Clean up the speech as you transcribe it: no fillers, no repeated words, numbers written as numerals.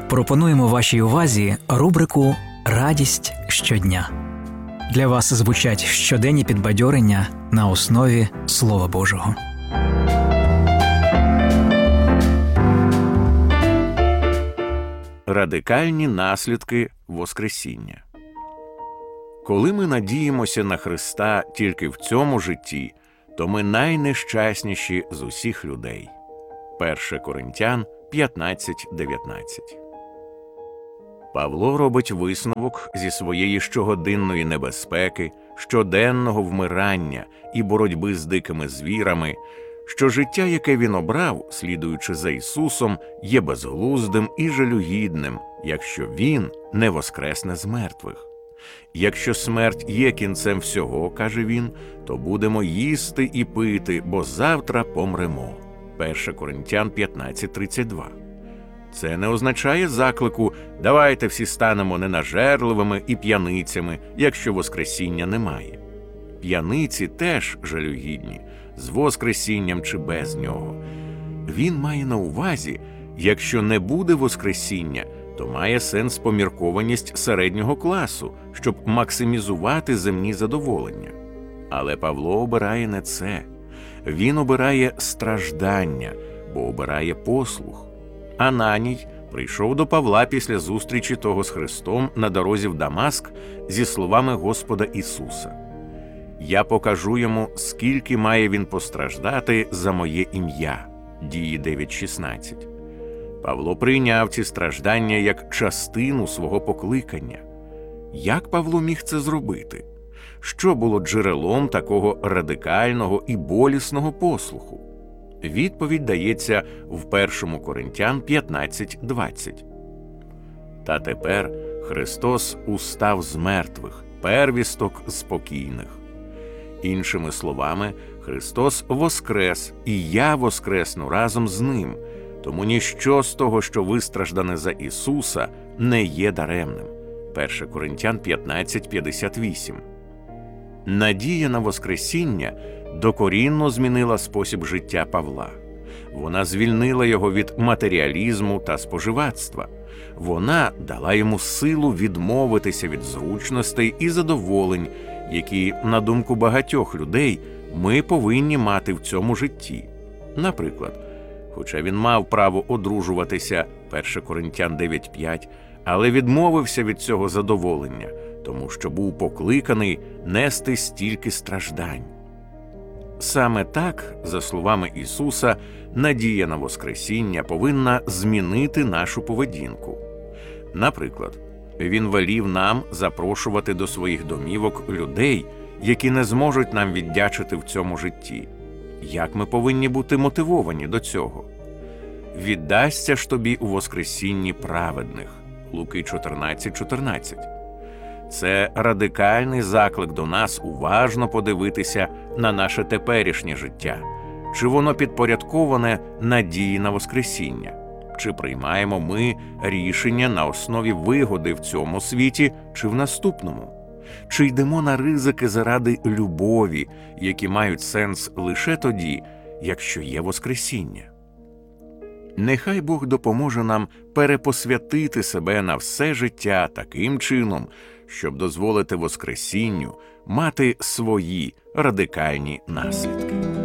Пропонуємо вашій увазі рубрику «Радість щодня». Для вас звучать щоденні підбадьорення на основі Слова Божого. Радикальні наслідки Воскресіння. Коли ми надіємося на Христа тільки в цьому житті, то ми найнещасніші з усіх людей. 1 Коринтян 15:19. Павло робить висновок зі своєї щогодинної небезпеки, щоденного вмирання і боротьби з дикими звірами, що життя, яке він обрав, слідуючи за Ісусом, є безглуздим і жалюгідним, якщо Він не воскресне з мертвих. Якщо смерть є кінцем всього, каже він, то будемо їсти і пити, бо завтра помремо. 1 Коринтян 15:32. Це не означає заклику «давайте всі станемо ненажерливими і п'яницями, якщо Воскресіння немає». П'яниці теж жалюгідні, з Воскресінням чи без нього. Він має на увазі, якщо не буде Воскресіння, то має сенс поміркованість середнього класу, щоб максимізувати земні задоволення. Але Павло обирає не це. Він обирає страждання, бо обирає послух. Ананій прийшов до Павла після зустрічі того з Христом на дорозі в Дамаск зі словами Господа Ісуса. «Я покажу йому, скільки має він постраждати за моє ім'я». Дії 9:16. Павло прийняв ці страждання як частину свого покликання. Як Павло міг це зробити? Що було джерелом такого радикального і болісного послуху? Відповідь дається в 1 Коринтян 15:20. «Та тепер Христос устав з мертвих, первісток з покійних». Іншими словами, Христос воскрес, і я воскресну разом з Ним, тому ніщо з того, що вистраждане за Ісуса, не є даремним. 1 Коринтян 15:58. Надія на Воскресіння докорінно змінила спосіб життя Павла. Вона звільнила його від матеріалізму та споживацтва. Вона дала йому силу відмовитися від зручностей і задоволень, які, на думку багатьох людей, ми повинні мати в цьому житті. Наприклад, хоча він мав право одружуватися, 1 Коринтян 9:5, але відмовився від цього задоволення, тому що був покликаний нести стільки страждань. Саме так, за словами Ісуса, надія на Воскресіння повинна змінити нашу поведінку. Наприклад, Він велів нам запрошувати до своїх домівок людей, які не зможуть нам віддячити в цьому житті. Як ми повинні бути мотивовані до цього? «Віддасться ж тобі у Воскресінні праведних» Луки 14:14. Це радикальний заклик до нас уважно подивитися на наше теперішнє життя. Чи воно підпорядковане надії на Воскресіння? Чи приймаємо ми рішення на основі вигоди в цьому світі чи в наступному? Чи йдемо на ризики заради любові, які мають сенс лише тоді, якщо є Воскресіння? Нехай Бог допоможе нам перепосвятити себе на все життя таким чином, щоб дозволити Воскресінню мати свої радикальні наслідки.